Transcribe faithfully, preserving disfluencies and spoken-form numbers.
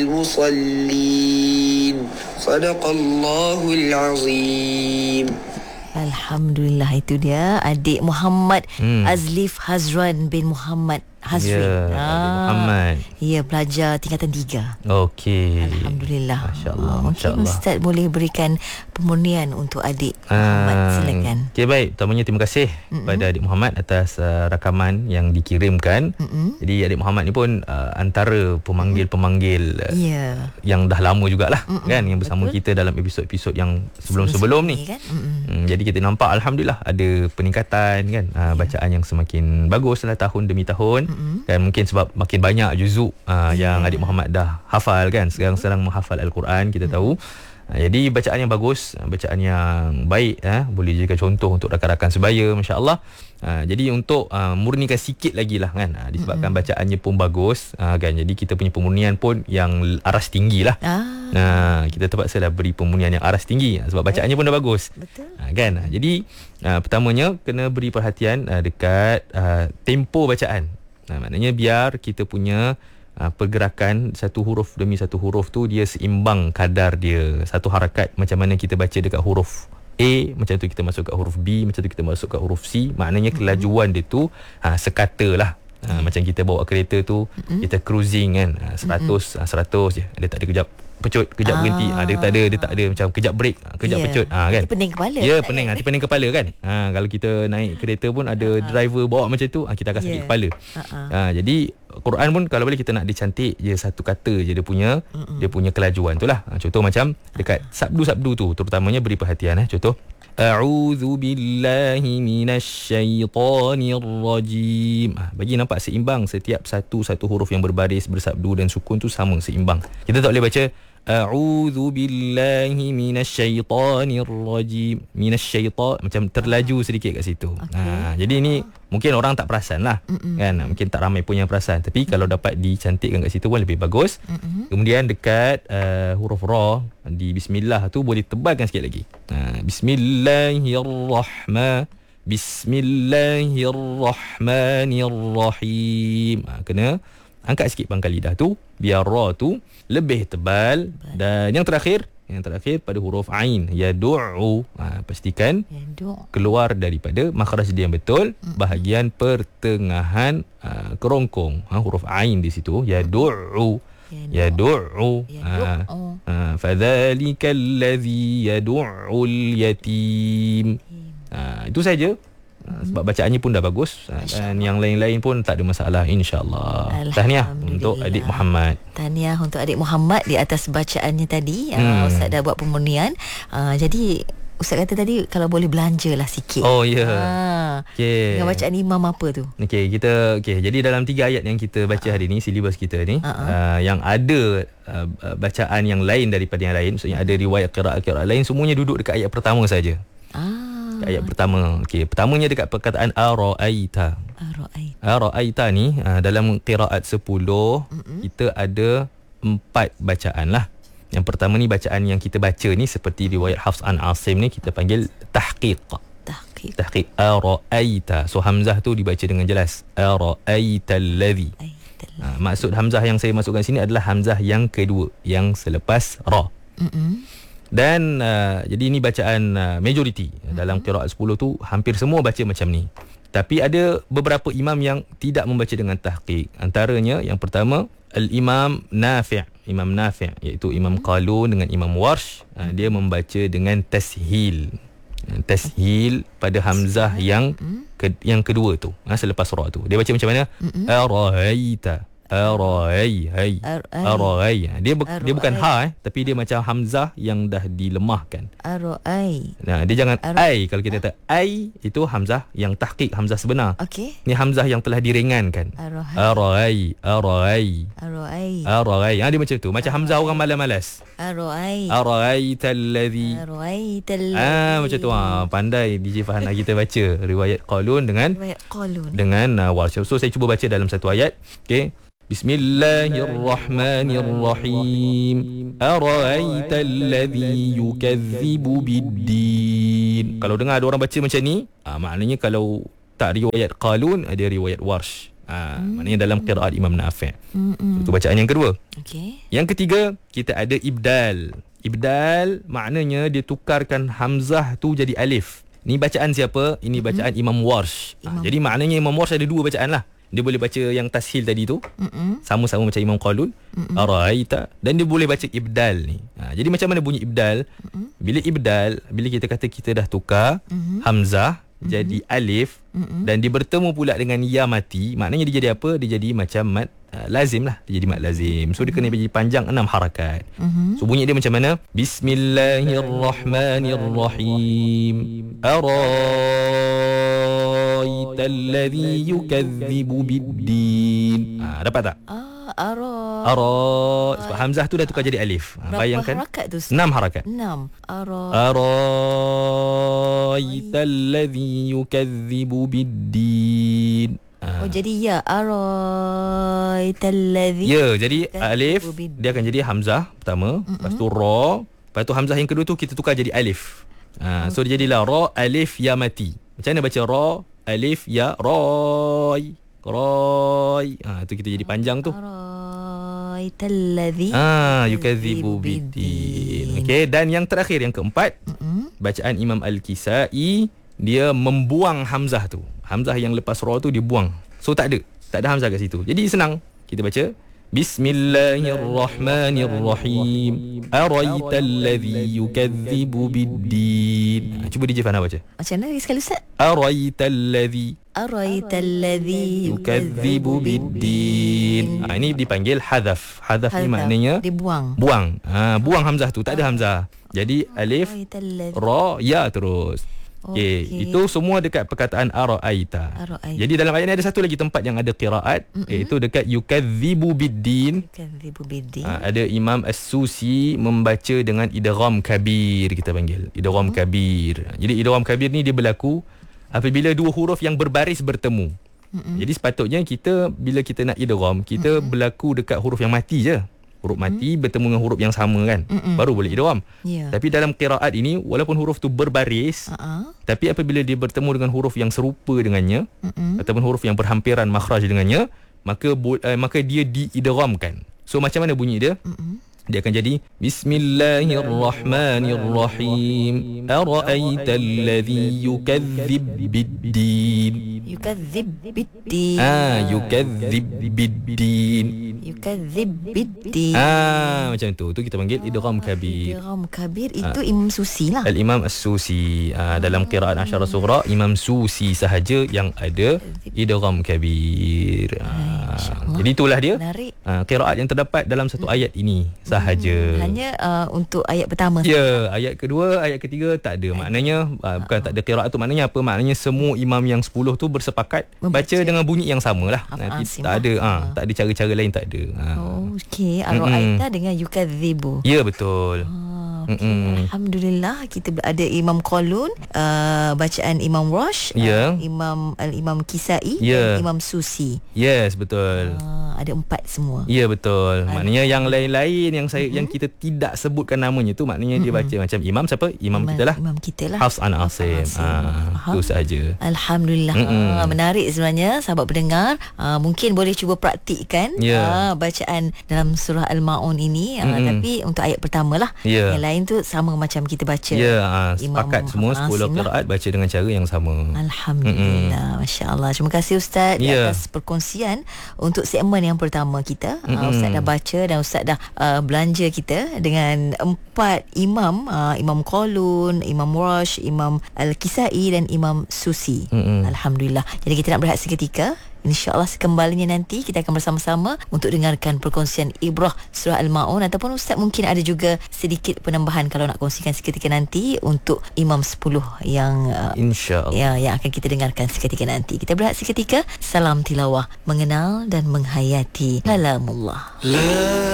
المصلين صدق الله العظيم. Alhamdulillah, itu dia adik Muhammad hmm. Azlif Hazran bin Muhammad Hazri. Ya, ah, Muhammad. Ya, pelajar tingkatan tiga. Okey. Alhamdulillah. Masya-Allah, ah, masya-Allah. Mungkin Ustaz boleh berikan pemurnian untuk adik Muhammad, ah, silakan. Okey, baik. Pertamanya terima kasih Mm-mm. kepada adik Muhammad atas uh, rakaman yang dikirimkan. Mm-mm. Jadi adik Muhammad ni pun uh, antara pemanggil-pemanggil uh, yeah. yang dah lama jugalah Mm-mm. kan, yang bersama Betul. kita dalam episod-episod yang sebelum-sebelum ni. Kan? Hmm, jadi kita nampak alhamdulillah ada peningkatan kan, uh, bacaan yang semakin bagus dalam tahun demi tahun. Mm-hmm. Dan mungkin sebab makin banyak juzuk uh, yeah. yang adik Muhammad dah hafal kan, sekarang sedang menghafal Al-Quran, kita mm-hmm. tahu. Uh, jadi bacaan yang bagus, bacaan yang baik, eh, boleh jadikan contoh untuk rakan-rakan sebaya, masya-Allah. Uh, jadi untuk uh, murnikan sikit lagi lah kan, uh, disebabkan mm-hmm. bacaannya pun bagus uh, kan, jadi kita punya pemurnian pun yang aras tinggi lah. ah. Nah, kita terpaksa lah beri pemurnian yang aras tinggi sebab bacaannya pun dah bagus. Betul. uh, kan uh, jadi uh, pertamanya kena beri perhatian uh, dekat uh, tempo bacaan. Nah, maknanya biar kita punya uh, pergerakan satu huruf demi satu huruf tu dia seimbang kadar dia. Satu harakat macam mana kita baca dekat huruf A, macam tu kita masuk kat huruf B, macam tu kita masuk kat huruf C. Maknanya kelajuan dia tu ha, sekata lah. Ha, macam kita bawa kereta tu, kita cruising kan, ha, seratus, ha, seratus je. Dia tak ada kejap pecut, kejap ah. berhenti. Ha, dia tak ada, dia tak ada macam kejap break, kejap yeah. pecut. Ha, kan? Nanti pening kepala. Ya, yeah, pening. Nanti pening kepala kan. Ha, kalau kita naik kereta pun ada uh-huh. driver bawa macam tu, ha, kita akan sakit yeah. kepala. Uh-huh. Ha, jadi Quran pun kalau boleh kita nak dicantik je satu kata je dia punya uh-uh. dia punya kelajuan tu lah. Ha, contoh macam dekat sabdu-sabdu tu terutamanya beri perhatian eh. Contoh A'udzu billahi minasyaitonir rajim. Ha, bagi nampak seimbang setiap satu-satu huruf yang berbaris, bersabdu dan sukun tu sama seimbang. Kita tak boleh baca A'udzu billahi minasyaitonir rajim. Minasyaitan macam terlaju sedikit kat situ. Okay. Ha, jadi ini mungkin orang tak perasan lah. Mm-mm. Kan, mungkin tak ramai pun yang perasan. Tapi Mm-mm. kalau dapat dicantikkan kat situ pun lebih bagus. Mm-mm. Kemudian dekat uh, huruf ra di bismillah tu boleh tebalkan sikit lagi. Ha, Bismillahirrahman Bismillahirrahmanirrahim. Ha, kena angkat sikit pangkal lidah tu biar ra tu lebih tebal. Dan yang terakhir, yang terakhir pada huruf ain, yad'u. Ha, pastikan Yadu. keluar daripada makhraj dia yang betul, mm. bahagian pertengahan uh, kerongkong. Ha, huruf ain di situ, yad'u. Yad'u. Ha, ha, fadzalikal ladzi yad'ul yatim. Ha, itu saja. Hmm. Sebab bacaannya pun dah bagus dan yang lain-lain pun tak ada masalah, insya-Allah. Tahniah untuk adik Muhammad. Tahniah untuk adik Muhammad di atas bacaannya tadi. Hmm. Uh, Ustaz dah buat pemurnian. Uh, jadi Ustaz kata tadi kalau boleh belanjalah sikit. Oh ya. Yeah. Ha. Okey. Dengan bacaan imam apa tu? Okey, kita okey. Jadi dalam tiga ayat yang kita baca hari ni, silibus kita ni, uh-huh. uh, yang ada uh, bacaan yang lain daripada yang lain, maksudnya ada riwayat qiraat-qiraat lain, semuanya duduk dekat ayat pertama saja. Ah. Ayat pertama. Okey, pertamanya dekat perkataan ara'aita. Ara'aita. Ara'aita ni uh, dalam qiraat sepuluh mm-hmm. kita ada empat bacaan lah. Yang pertama ni bacaan yang kita baca ni seperti riwayat Hafs an Asim ni kita panggil tahqiq. Tahqiq. Tahqiq. Ara'aita. So hamzah tu dibaca dengan jelas. Ara'aita allazi. Uh, maksud hamzah yang saya masukkan sini adalah hamzah yang kedua, yang selepas ra. Mm-hmm. Dan uh, jadi ini bacaan uh, majoriti mm-hmm. dalam qiraat sepuluh tu hampir semua baca macam ni. Tapi ada beberapa imam yang tidak membaca dengan tahqiq. Antaranya yang pertama Al-Imam Nafi', Imam Nafi' iaitu Imam Qalun dengan Imam Warsh, uh, dia membaca dengan tashil. Tashil pada hamzah yang ke, yang kedua tu, ha, selepas ra tu. Dia baca macam mana? Araita. Arai, hai, arai. Dia bu- dia bukan ha eh, tapi dia macam hamzah yang dah dilemahkan. Arai. Nah, dia jangan ai. Kalau kita kata ai, itu hamzah yang tahqiq, hamzah sebenar. Okey. Ni hamzah yang telah diringankan. Arai, arai. Arai. Arai. Ha, dia macam tu. Macam hamzah orang malas-malas. Arai. Araital ladzi. Araital ladzi. Ah, macam tu. Ha, pandai D J Fahana kita baca riwayat Qalun dengan riwayat Qalun. Dengan uh, Warsh. So saya cuba baca dalam satu ayat. Okey. Bismillahirrahmanirrahim. Ara'aita alladhi yukadzibu biddin. Kalau dengar ada orang baca macam ni, ah, maknanya kalau tak riwayat Qalun, ada riwayat Warsh. Ha, hmm. maknanya dalam qiraat Imam Nafi'. Hmm. Itu bacaan yang kedua. Okey. Yang ketiga, kita ada ibdal. Ibdal maknanya dia tukarkan hamzah tu jadi alif. Ni bacaan siapa? Ini bacaan hmm. Imam Warsh. Ha, jadi maknanya Imam Warsh ada dua bacaan lah. Dia boleh baca yang tashil tadi tu, Mm-mm. sama-sama macam Imam Qalun, Araita, dan dia boleh baca ibdal ni. Ha, jadi macam mana bunyi ibdal? Mm-mm. Bila ibdal, bila kita kata kita dah tukar Mm-mm. hamzah Mm-mm. jadi alif Mm-mm. dan dia bertemu pula dengan ya mati, maknanya dia jadi apa? Dia jadi macam mat uh, lazim lah. Dia jadi mat lazim. So dia kena jadi panjang enam harakat. Mm-hmm. So bunyi dia macam mana? Bismillahirrahmanirrahim. Araita alladhi yukadzibu biddin. Ha, dapat tak? Ah, ara. Ara. Sebab hamzah tu dah tukar jadi alif. Ha, bayangkan. Berapa harakat tu? enam harakat. enam. Ara. Araita alladhi yukadzibu biddin. Oh, jadi ya araitalladzi. Ya, jadi alif dia akan jadi hamzah pertama, mm-hmm. lepas tu ra, lepas tu hamzah yang kedua tu kita tukar jadi alif. Ha, so dia jadilah ra alif ya mati. Macam mana baca ra alif ya rai? Rai. Ha, tu kita jadi panjang tu. Araitalladzi. Ah, yukadzibu biddin. Okey, dan yang terakhir yang keempat, mm-hmm. bacaan Imam Al-Kisai, dia membuang hamzah tu. Hamzah yang lepas ra tu dia buang. So tak ada. Tak ada hamzah kat situ. Jadi senang. Kita baca Bismillahirrahmanirrahim. Araitalladzi yukadzibu biddin. Cuba D J Fana baca. Macam mana sekali Ustaz? Araitalladzi Araitalladzi yukadzibu biddin. Ha, ini dipanggil hadaf. Hadaf ni maknanya dia buang. Buang. Ha, buang hamzah tu. Tak ada hamzah. Jadi alif, ra, ya terus. Okay. Okay. Itu semua dekat perkataan araita. Araita. Jadi dalam ayat ni ada satu lagi tempat yang ada qiraat, mm-hmm. iaitu dekat yukadzibu biddin. Yukadzibu biddin. Ha, ada Imam As-Susi membaca dengan idgham kabir, kita panggil. Idgham mm-hmm. kabir. Jadi idgham kabir ni dia berlaku apabila dua huruf yang berbaris bertemu. Mm-hmm. Jadi sepatutnya kita bila kita nak idgham, kita mm-hmm. berlaku dekat huruf yang mati je. Huruf mati mm-hmm. bertemu dengan huruf yang sama kan, mm-hmm. baru boleh idgham. Yeah. Tapi dalam qiraat ini walaupun huruf tu berbaris, uh-huh. tapi apabila dia bertemu dengan huruf yang serupa dengannya, mm-hmm. ataupun huruf yang berhampiran makhraj dengannya, maka uh, maka dia diidghamkan. So macam mana bunyi dia? Mm-hmm. Dia akan jadi Bismillahirrahmanirrahim. Ara'aitalladzi yukadzib biddin. Yukadzib biddin. Ah, yukadzib biddin. Yukadzib biddin. Ah, macam tu. Tu kita panggil idgham kabir. Idgham kabir itu ah. Imam Susi lah. Al-Imam As-Susi. Ah, dalam qiraat Asyara Sughra, Imam Susi sahaja yang ada idgham kabir. Ah, jadi itulah dia. Ah, qiraat yang terdapat dalam satu hmm. ayat ini sahaja. Hmm, hanya uh, untuk ayat pertama. Ya, ayat kedua, ayat ketiga tak ada. Maknanya uh, bukan uh, tak ada qiraat tu, maknanya apa? Maknanya semua imam yang sepuluh tu bersepakat membaca baca dengan bunyi yang samalah. Nanti tak ada ah, uh, tak ada cara-cara lain, tak ada. Uh. Oh, okey. Araita dengan yukadzibu. Ya, betul. Uh. Okay. Alhamdulillah kita ada Imam Qalun, uh, bacaan Imam Warsh, yeah. uh, Imam Al-Imam Kisai, yeah. dan Imam Susi. Yes, betul. Uh, ada empat semua. Ya, yeah, betul. Ada. Maknanya yang lain-lain yang saya mm-hmm. yang kita tidak sebutkan namanya tu, maknanya mm-hmm. dia baca macam imam siapa? Imam, imam kita lah. Imam kita lah. Hafs an Asim. Ah, itu sahaja. Alhamdulillah. Mm-hmm. Uh, menarik sebenarnya sahabat pendengar. Uh, mungkin boleh cuba praktikkan yeah. uh, bacaan dalam surah Al-Maun ini, uh, mm-hmm. tapi untuk ayat pertama lah. Yeah. Yang lain tu sama macam kita baca. Ya, yeah, sepakat semua sepuluh qiraat baca dengan cara yang sama. Alhamdulillah. Mm-hmm. Masya-Allah. Terima kasih Ustaz yeah. atas perkongsian untuk segmen yang pertama kita. Mm-hmm. Uh, Ustaz dah baca dan Ustaz dah uh, belanja kita dengan empat imam, uh, Imam Qalun, Imam Warsh, Imam Al-Kisai dan Imam Susi. Mm-hmm. Alhamdulillah. Jadi kita nak berehat seketika. InsyaAllah sekembalinya nanti kita akan bersama-sama untuk dengarkan perkongsian ibrah surah Al-Maun, ataupun Ustaz mungkin ada juga sedikit penambahan kalau nak kongsikan seketika nanti untuk imam sepuluh yang uh, InsyaAllah ya, yang akan kita dengarkan seketika nanti. Kita berehat seketika. Salam tilawah, mengenal dan menghayati kalamullah.